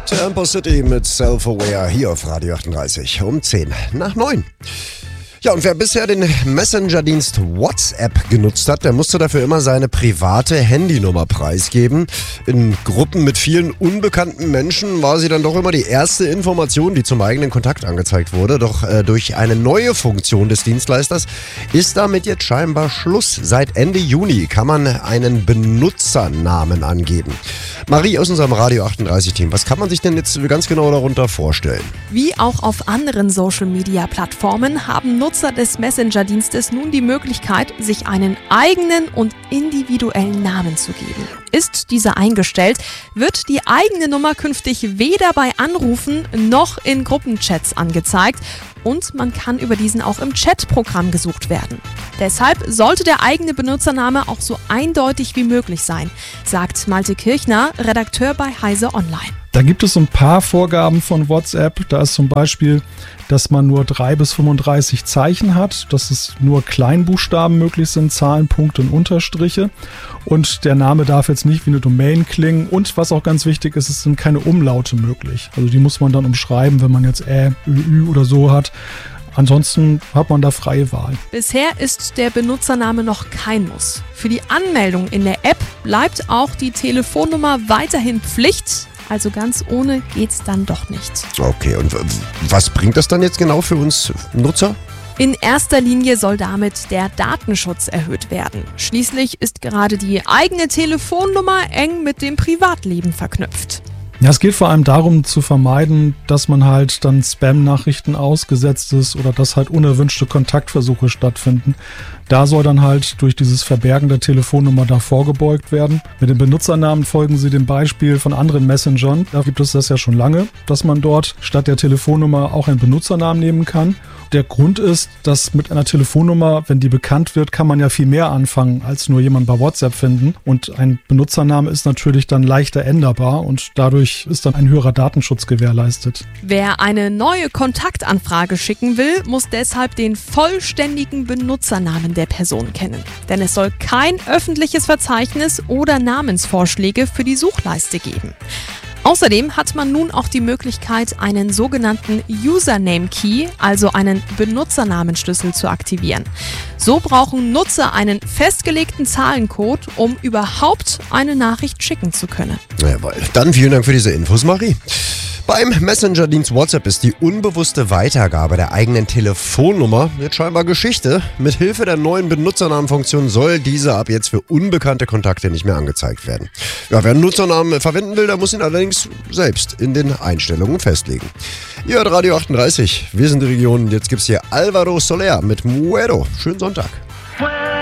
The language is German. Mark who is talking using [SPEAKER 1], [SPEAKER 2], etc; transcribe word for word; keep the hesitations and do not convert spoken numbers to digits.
[SPEAKER 1] Tempo City mit Self-Aware hier auf Radio achtunddreißig um zehn nach neun. Ja, und wer bisher den Messenger-Dienst WhatsApp genutzt hat, der musste dafür immer seine private Handynummer preisgeben. In Gruppen mit vielen unbekannten Menschen war sie dann doch immer die erste Information, die zum eigenen Kontakt angezeigt wurde. Doch äh, durch eine neue Funktion des Dienstleisters ist damit jetzt scheinbar Schluss. Seit Ende Juni kann man einen Benutzernamen angeben. Marie aus unserem Radio achtunddreißig-Team, was kann man sich denn jetzt ganz genau darunter vorstellen?
[SPEAKER 2] Wie auch auf anderen Social-Media-Plattformen haben Nutzer des Messenger-Dienstes nun die Möglichkeit, sich einen eigenen und individuellen Namen zu geben. Ist dieser eingestellt, wird die eigene Nummer künftig weder bei Anrufen noch in Gruppenchats angezeigt und man kann über diesen auch im Chatprogramm gesucht werden. Deshalb sollte der eigene Benutzername auch so eindeutig wie möglich sein, sagt Malte Kirchner, Redakteur bei Heise Online.
[SPEAKER 3] Da gibt es so ein paar Vorgaben von WhatsApp. Da ist zum Beispiel, dass man nur drei bis fünfunddreißig Zeichen hat, dass es nur Kleinbuchstaben möglich sind, Zahlen, Punkte und Unterstriche. Und der Name darf jetzt nicht wie eine Domain klingen. Und was auch ganz wichtig ist, es sind keine Umlaute möglich. Also die muss man dann umschreiben, wenn man jetzt Ä, Ü, Ü oder so hat. Ansonsten hat man da freie Wahl.
[SPEAKER 2] Bisher ist der Benutzername noch kein Muss. Für die Anmeldung in der App bleibt auch die Telefonnummer weiterhin Pflicht. Also ganz ohne geht's dann doch nicht.
[SPEAKER 1] Okay, und was bringt das dann jetzt genau für uns Nutzer?
[SPEAKER 2] In erster Linie soll damit der Datenschutz erhöht werden. Schließlich ist gerade die eigene Telefonnummer eng mit dem Privatleben verknüpft.
[SPEAKER 3] Ja, es geht vor allem darum zu vermeiden, dass man halt dann Spam-Nachrichten ausgesetzt ist oder dass halt unerwünschte Kontaktversuche stattfinden. Da soll dann halt durch dieses Verbergen der Telefonnummer da vorgebeugt werden. Mit dem Benutzernamen folgen Sie dem Beispiel von anderen Messengern. Da gibt es das ja schon lange, dass man dort statt der Telefonnummer auch einen Benutzernamen nehmen kann. Der Grund ist, dass mit einer Telefonnummer, wenn die bekannt wird, kann man ja viel mehr anfangen, als nur jemanden bei WhatsApp finden. Und ein Benutzername ist natürlich dann leichter änderbar und dadurch ist dann ein höherer Datenschutz gewährleistet.
[SPEAKER 2] Wer eine neue Kontaktanfrage schicken will, muss deshalb den vollständigen Benutzernamen der Person kennen. Denn es soll kein öffentliches Verzeichnis oder Namensvorschläge für die Suchleiste geben. Außerdem hat man nun auch die Möglichkeit, einen sogenannten Username Key, also einen Benutzernamenschlüssel, zu aktivieren. So brauchen Nutzer einen festgelegten Zahlencode, um überhaupt eine Nachricht schicken zu können.
[SPEAKER 1] Jawohl. Dann vielen Dank für diese Infos, Marie. Beim Messenger-Dienst WhatsApp ist die unbewusste Weitergabe der eigenen Telefonnummer jetzt scheinbar Geschichte. Mit Hilfe der neuen Benutzernamenfunktion soll diese ab jetzt für unbekannte Kontakte nicht mehr angezeigt werden. Ja, wer einen Nutzernamen verwenden will, der muss ihn allerdings selbst in den Einstellungen festlegen. Ihr hört Radio achtunddreißig, wir sind die Region. Jetzt gibt's hier Alvaro Soler mit Muero. Schönen Sonntag.